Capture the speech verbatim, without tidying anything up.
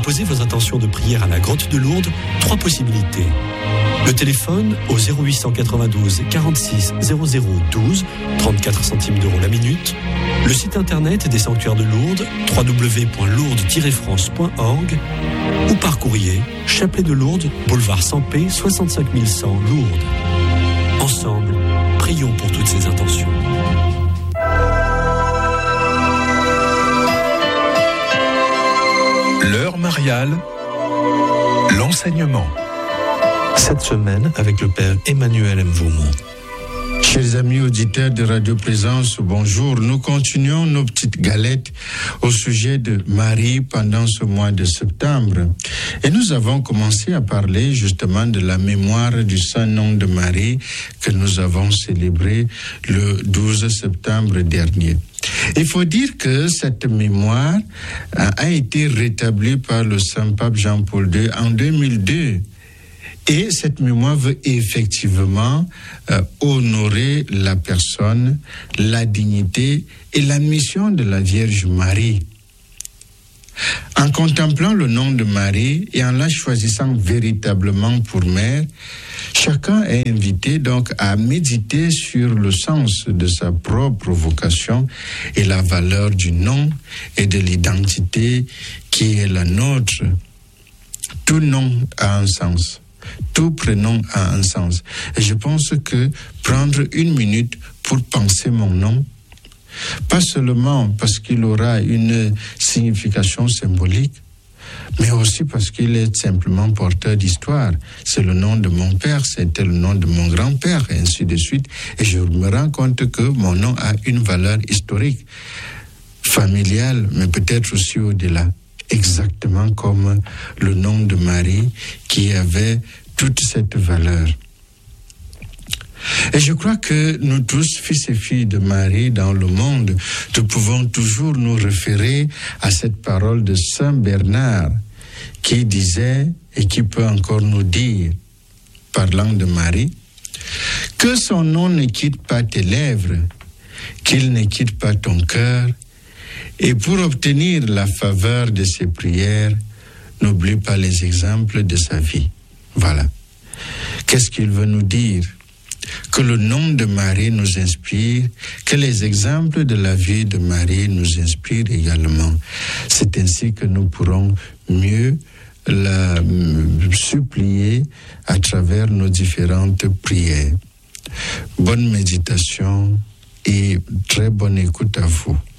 déposez vos intentions de prière à la grotte de Lourdes, trois possibilités. Le téléphone au zéro huit cent quatre-vingt-douze quarante-six zéro zéro douze, trente-quatre centimes d'euros la minute. Le site internet des sanctuaires de Lourdes, w w w point lourdes tiret france point org, ou par courrier, Chapelet de Lourdes, boulevard Sampé, soixante-cinq mille cent, Lourdes. Ensemble, prions pour toutes ces intentions. L'heure mariale, l'enseignement. Cette semaine, avec le Père Emmanuel Mvoumou. Chers amis auditeurs de Radio Présence, bonjour. Nous continuons nos petites galettes au sujet de Marie pendant ce mois de septembre. Et nous avons commencé à parler justement de la mémoire du Saint-Nom de Marie que nous avons célébré le douze septembre dernier. Il faut dire que cette mémoire a été rétablie par le Saint-Pape Jean-Paul deux en deux mille deux. Et cette mémoire veut effectivement euh, honorer la personne, la dignité et la mission de la Vierge Marie. En contemplant le nom de Marie et en la choisissant véritablement pour mère, chacun est invité donc à méditer sur le sens de sa propre vocation et la valeur du nom et de l'identité qui est la nôtre. Tout nom a un sens. Tout prénom a un sens. Et je pense que prendre une minute pour penser mon nom, pas seulement parce qu'il aura une signification symbolique, mais aussi parce qu'il est simplement porteur d'histoire. C'est le nom de mon père, c'était le nom de mon grand-père, et ainsi de suite. Et je me rends compte que mon nom a une valeur historique, familiale, mais peut-être aussi au-delà. Exactement comme le nom de Marie qui avait toute cette valeur. Et je crois que nous tous, fils et filles de Marie dans le monde, nous pouvons toujours nous référer à cette parole de Saint Bernard qui disait, et qui peut encore nous dire, parlant de Marie, que son nom ne quitte pas tes lèvres, qu'il ne quitte pas ton cœur, et pour obtenir la faveur de ses prières, n'oublie pas les exemples de sa vie. Voilà. Qu'est-ce qu'il veut nous dire? Que le nom de Marie nous inspire, que les exemples de la vie de Marie nous inspirent également. C'est ainsi que nous pourrons mieux la supplier à travers nos différentes prières. Bonne méditation et très bonne écoute à vous.